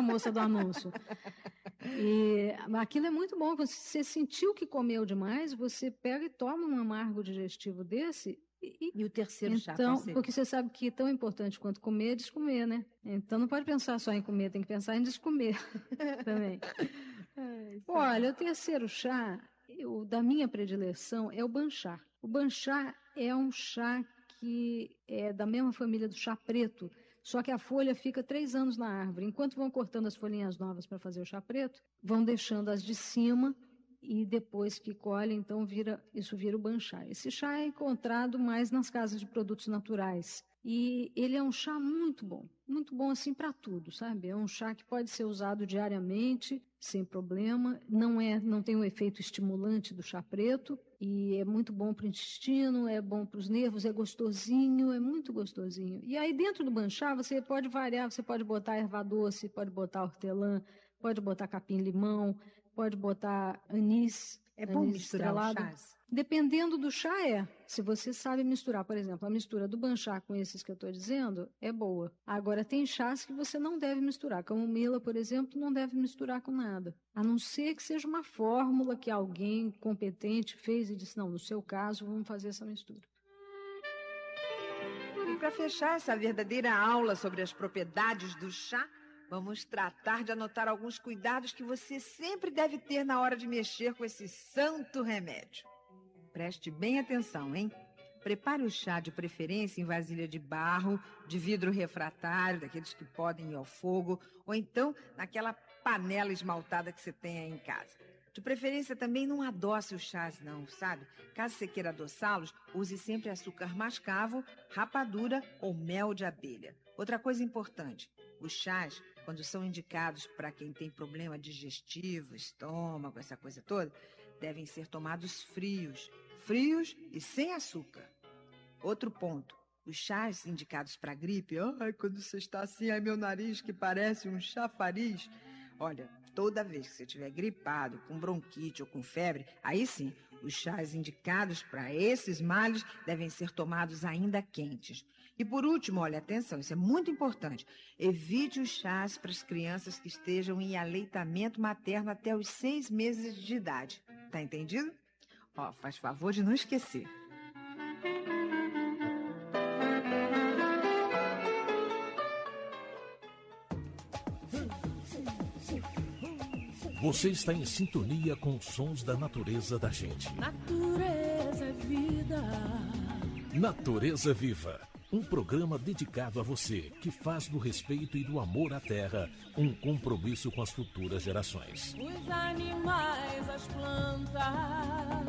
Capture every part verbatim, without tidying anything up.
moça do anúncio. E aquilo é muito bom. Quando você sentiu que comeu demais, você pega e toma um amargo digestivo desse. E, e o terceiro chá, então, porque você sabe que tão importante quanto comer é descomer, né? Então não pode pensar só em comer, tem que pensar em descomer também. Olha, o terceiro chá, o da minha predileção, é o banchá. O banchá é um chá que é da mesma família do chá preto, só que a folha fica três anos na árvore. Enquanto vão cortando as folhinhas novas para fazer o chá preto, vão deixando as de cima e depois que colhe, então vira, isso vira o banchá. Esse chá é encontrado mais nas casas de produtos naturais. E ele é um chá muito bom, muito bom assim para tudo, sabe? É um chá que pode ser usado diariamente, sem problema. Não é, não tem o efeito estimulante do chá preto e é muito bom para o intestino, é bom para os nervos, é gostosinho, é muito gostosinho. E aí dentro do banchá você pode variar, você pode botar erva doce, pode botar hortelã, pode botar capim-limão, pode botar anis. É bom anis misturar os estrelado. chás? Dependendo do chá é. Se você sabe misturar, por exemplo, a mistura do banchá com esses que eu estou dizendo, é boa. Agora, tem chás que você não deve misturar. Camomila, por exemplo, não deve misturar com nada. A não ser que seja uma fórmula que alguém competente fez e disse, não, no seu caso, vamos fazer essa mistura. E para fechar essa verdadeira aula sobre as propriedades do chá, vamos tratar de anotar alguns cuidados que você sempre deve ter na hora de mexer com esse santo remédio. Preste bem atenção, hein? Prepare o chá de preferência em vasilha de barro, de vidro refratário, daqueles que podem ir ao fogo, ou então naquela panela esmaltada que você tem aí em casa. De preferência também não adoce os chás não, sabe? Caso você queira adoçá-los, use sempre açúcar mascavo, rapadura ou mel de abelha. Outra coisa importante, os chás, quando são indicados para quem tem problema digestivo, estômago, essa coisa toda, devem ser tomados frios, frios e sem açúcar. Outro ponto, os chás indicados para gripe, ai, quando você está assim, ai meu nariz que parece um chafariz. Olha, toda vez que você estiver gripado, com bronquite ou com febre, aí sim, os chás indicados para esses males devem ser tomados ainda quentes. E por último, olha, atenção, isso é muito importante, evite os chás para as crianças que estejam em aleitamento materno até os seis meses de idade. Tá entendido? Ó, faz favor de não esquecer. Você está em sintonia com os sons da natureza da gente. Natureza é vida. Natureza Viva, um programa dedicado a você que faz do respeito e do amor à terra um compromisso com as futuras gerações. Os animais, as plantas,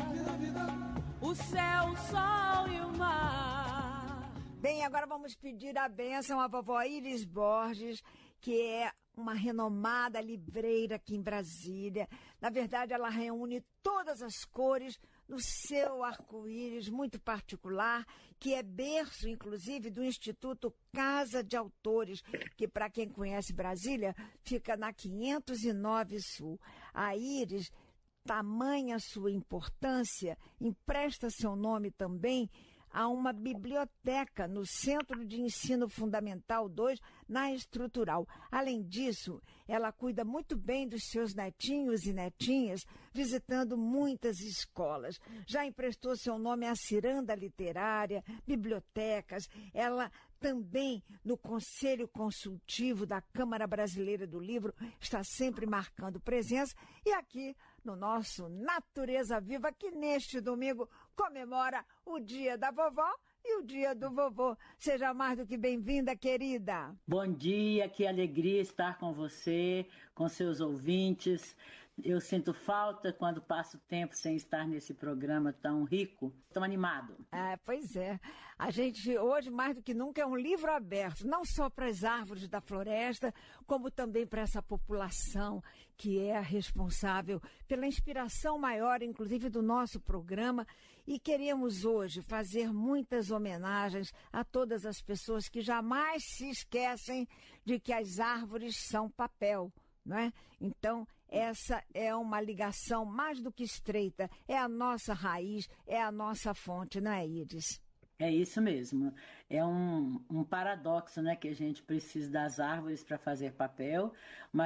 o céu, o sol e o mar. Bem, agora vamos pedir a bênção à vovó Iris Borges, que é uma renomada livreira aqui em Brasília. Na verdade, ela reúne todas as cores no seu arco-íris muito particular, que é berço, inclusive, do Instituto Casa de Autores, que, para quem conhece Brasília, fica na quinhentos e nove Sul. A Iris, tamanha sua importância, empresta seu nome também a uma biblioteca no Centro de Ensino Fundamental dois, na Estrutural. Além disso, ela cuida muito bem dos seus netinhos e netinhas, visitando muitas escolas. Já emprestou seu nome à Ciranda Literária, bibliotecas. Ela também, no Conselho Consultivo da Câmara Brasileira do Livro, está sempre marcando presença. E aqui, no nosso Natureza Viva, que neste domingo comemora o Dia da Vovó e o Dia do Vovô. Seja mais do que bem-vinda, querida. Bom dia, que alegria estar com você, com seus ouvintes. Eu sinto falta quando passo tempo sem estar nesse programa tão rico, tão animado. É, pois é. A gente hoje, mais do que nunca, é um livro aberto, não só para as árvores da floresta, como também para essa população que é a responsável pela inspiração maior, inclusive, do nosso programa. E queremos hoje fazer muitas homenagens a todas as pessoas que jamais se esquecem de que as árvores são papel, não é? Então, essa é uma ligação mais do que estreita, é a nossa raiz, é a nossa fonte, não é, Iris? É isso mesmo. É um, um paradoxo, né, que a gente precisa das árvores para fazer papel, mas